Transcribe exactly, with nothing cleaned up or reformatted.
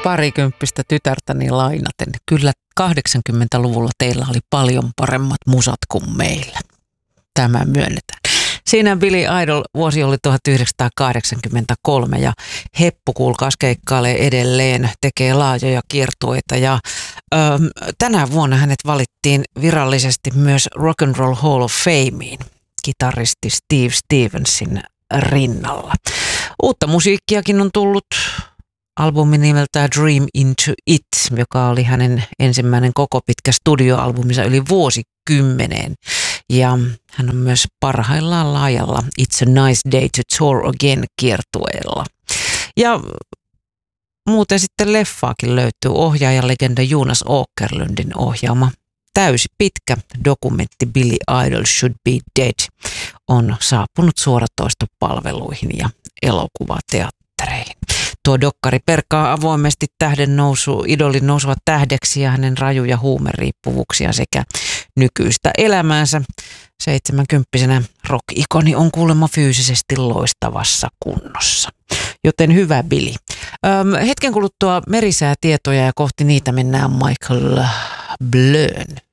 parikymppistä tytärtäni lainaten. Kyllä kahdeksankymmentäluvulla teillä oli paljon paremmat musat kuin meillä. Tämä myönnetään. Siinä Billy Idol vuosi oli tuhatyhdeksänsataakahdeksankymmentäkolme ja Heppu kuulkaas keikkailee edelleen, tekee laajoja kiertueita ja ö, tänä vuonna hänet valittiin virallisesti myös Rock and Roll Hall of Fameen kitaristi Steve Stevensin rinnalla. Uutta musiikkiakin on tullut. Albumi nimeltään Dream Into It, joka oli hänen ensimmäinen koko pitkä studioalbuminsa yli vuosikymmeneen. Ja hän on myös parhaillaan laajalla It's a Nice Day to Tour Again -kiertueella. Ja muuten sitten leffaakin löytyy ohjaajalegenda Jonas Åkerlundin ohjaama täysi pitkä dokumentti Billy Idol Should Be Dead on saapunut suoratoistopalveluihin ja elokuvateattereihin. Tuo dokkari perkaa avoimesti tähden nousu, idolin nousua tähdeksi ja hänen rajuja huumeriippuvuuksia sekä nykyistä elämäänsä. Seitsemänkymppisenä rock-ikoni on kuulemma fyysisesti loistavassa kunnossa. Joten hyvä Billy. Öm, hetken kuluttua merisäätietoja ja kohti niitä mennään Michael Blön